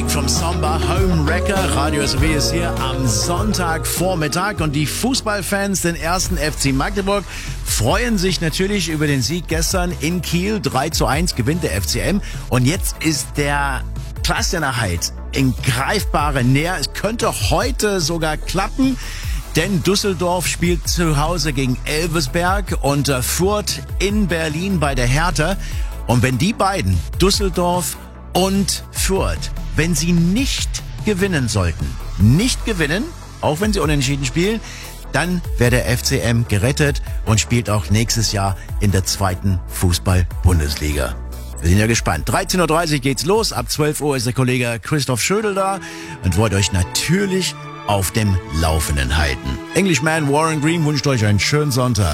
Musik vom Samba Home Wrecker. Radio SW ist hier am Sonntagvormittag und die Fußballfans den ersten FC Magdeburg freuen sich natürlich über den Sieg gestern in Kiel. 3:1 gewinnt der FCM und jetzt ist der Klassenerhalt in greifbare Nähe. Es könnte heute sogar klappen, denn Düsseldorf spielt zu Hause gegen Elversberg und Fürth in Berlin bei der Hertha. Und wenn die beiden, Düsseldorf und Fürth, wenn sie nicht gewinnen sollten, auch wenn sie unentschieden spielen, dann wäre der FCM gerettet und spielt auch nächstes Jahr in der 2. Fußball-Bundesliga. Wir sind ja gespannt. 13:30 Uhr geht's los. Ab 12 Uhr ist der Kollege Christoph Schödel da und wollte euch natürlich auf dem Laufenden halten. Englishman Warren Green wünscht euch einen schönen Sonntag.